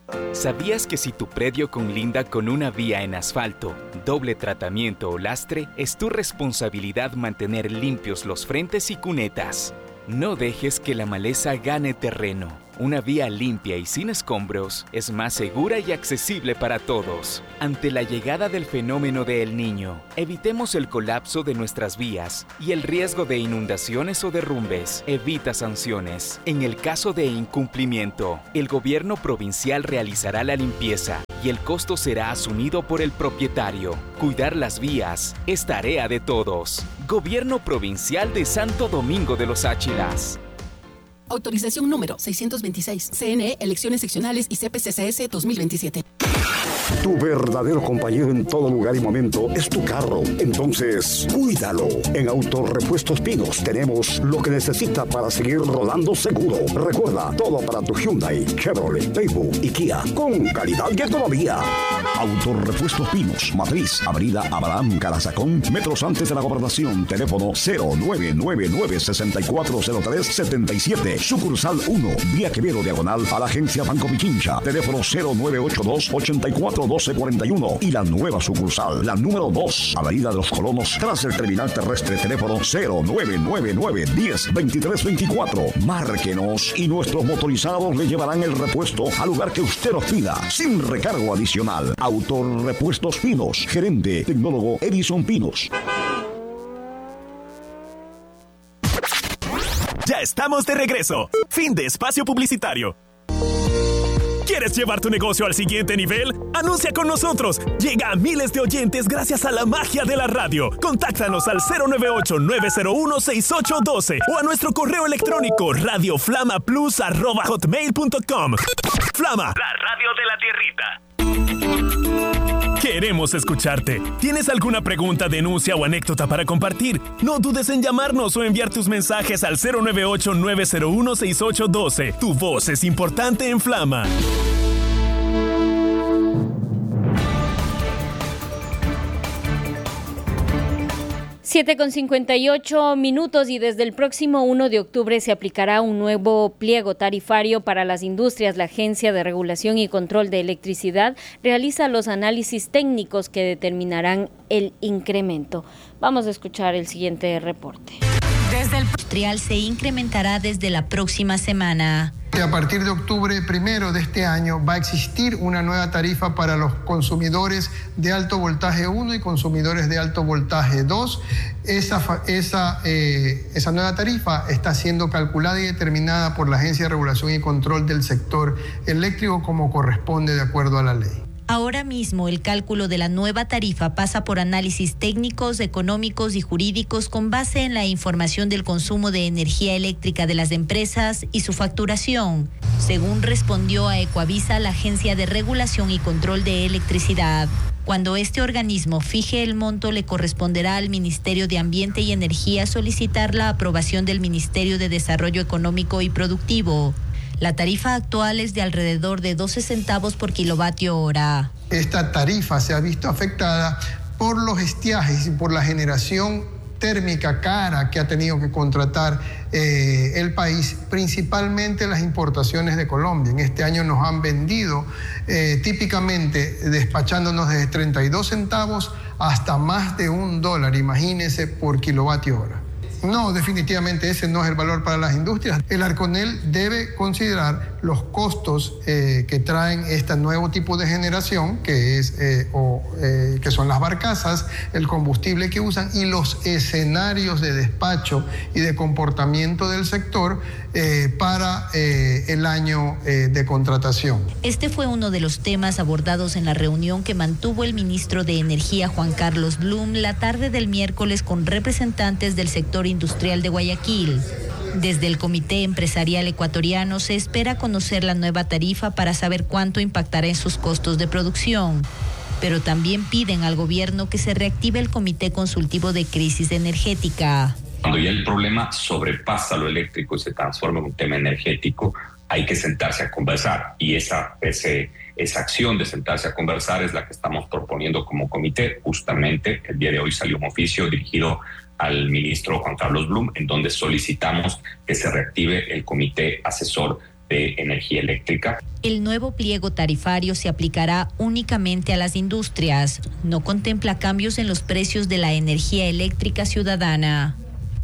¿Sabías que si tu predio colinda con una vía en asfalto, doble tratamiento o lastre, es tu responsabilidad mantener limpios los frentes y cunetas? No dejes que la maleza gane terreno. Una vía limpia y sin escombros es más segura y accesible para todos. Ante la llegada del fenómeno de El Niño, evitemos el colapso de nuestras vías y el riesgo de inundaciones o derrumbes. Evita sanciones. En el caso de incumplimiento, el gobierno provincial realizará la limpieza y el costo será asumido por el propietario. Cuidar las vías es tarea de todos. Gobierno Provincial de Santo Domingo de los Áchilas. Autorización número 626. CNE, Elecciones Seccionales y CPCCS 2027. Tu verdadero compañero en todo lugar y momento es tu carro. Entonces, cuídalo. En Autorepuestos Pinos tenemos lo que necesita para seguir rodando seguro. Recuerda, todo para tu Hyundai, Chevrolet, Daewoo y Kia, con calidad y economía. Autorepuestos Pinos, Matriz, Avenida Abraham Carazacón, metros antes de la Gobernación. Teléfono 0999-640377. Sucursal 1, Vía Quevedo, diagonal a la agencia Banco Pichincha. Teléfono 0982-841241. Y la nueva sucursal, la número 2, Avenida de los Colonos, tras el terminal terrestre. Teléfono 0999-102324. Márquenos y nuestros motorizados le llevarán el repuesto al lugar que usted nos pida, sin recargo adicional. Autorepuestos Pinos. Gerente tecnólogo Edison Pinos. Ya estamos de regreso. Fin de espacio publicitario. ¿Quieres llevar tu negocio al siguiente nivel? ¡Anuncia con nosotros! Llega a miles de oyentes gracias a la magia de la radio. Contáctanos al 098-901-6812 o a nuestro correo electrónico radioflamaplus@hotmail.com. Flama, la radio de la tierrita. Queremos escucharte. ¿Tienes alguna pregunta, denuncia o anécdota para compartir? No dudes en llamarnos o enviar tus mensajes al 098-901-6812. Tu voz es importante en Flama. Siete con 58 minutos y desde el próximo 1 de octubre se aplicará un nuevo pliego tarifario para las industrias. La Agencia de Regulación y Control de Electricidad realiza los análisis técnicos que determinarán el incremento. Vamos a escuchar el siguiente reporte. Desde el industrial se incrementará desde la próxima semana. A partir de octubre 1 de este año va a existir una nueva tarifa para los consumidores de alto voltaje 1 y consumidores de alto voltaje 2. Esa nueva tarifa está siendo calculada y determinada por la Agencia de Regulación y Control del Sector Eléctrico como corresponde de acuerdo a la ley. Ahora mismo el cálculo de la nueva tarifa pasa por análisis técnicos, económicos y jurídicos con base en la información del consumo de energía eléctrica de las empresas y su facturación, según respondió a Ecuavisa la Agencia de Regulación y Control de Electricidad. Cuando este organismo fije el monto, le corresponderá al Ministerio de Ambiente y Energía solicitar la aprobación del Ministerio de Desarrollo Económico y Productivo. La tarifa actual es de alrededor de 12 centavos por kilovatio hora. Esta tarifa se ha visto afectada por los estiajes y por la generación térmica cara que ha tenido que contratar el país, principalmente las importaciones de Colombia. En este año nos han vendido típicamente despachándonos desde 32 centavos hasta más de $1, imagínense, por kilovatio hora. No, definitivamente ese no es el valor para las industrias. El Arconel debe considerar los costos que traen este nuevo tipo de generación, que son las barcazas, el combustible que usan y los escenarios de despacho y de comportamiento del sector para el año de contratación. Este fue uno de los temas abordados en la reunión que mantuvo el ministro de Energía, Juan Carlos Blum, la tarde del miércoles con representantes del sector industrial de Guayaquil. Desde el Comité Empresarial Ecuatoriano se espera conocer la nueva tarifa para saber cuánto impactará en sus costos de producción. Pero también piden al gobierno que se reactive el Comité Consultivo de Crisis Energética. Cuando ya el problema sobrepasa lo eléctrico y se transforma en un tema energético, hay que sentarse a conversar. Y esa acción de sentarse a conversar es la que estamos proponiendo como comité. Justamente el día de hoy salió un oficio dirigido al ministro Juan Carlos Blum, en donde solicitamos que se reactive el comité asesor de energía eléctrica. El nuevo pliego tarifario se aplicará únicamente a las industrias. No contempla cambios en los precios de la energía eléctrica ciudadana.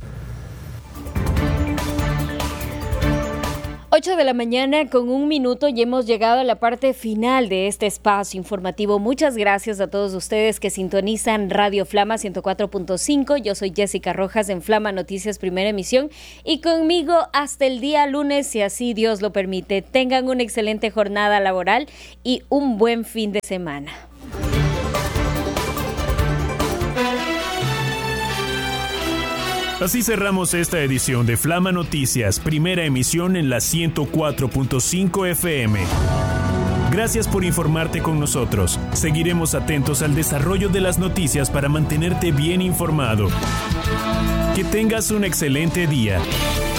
8 de la mañana con 1 minuto y hemos llegado a la parte final de este espacio informativo. Muchas gracias a todos ustedes que sintonizan Radio Flama 104.5. Yo soy Jessica Rojas en Flama Noticias Primera Emisión y conmigo hasta el día lunes, si así Dios lo permite. Tengan una excelente jornada laboral y un buen fin de semana. Así cerramos esta edición de Flama Noticias, primera emisión en la 104.5 FM. Gracias por informarte con nosotros. Seguiremos atentos al desarrollo de las noticias para mantenerte bien informado. Que tengas un excelente día.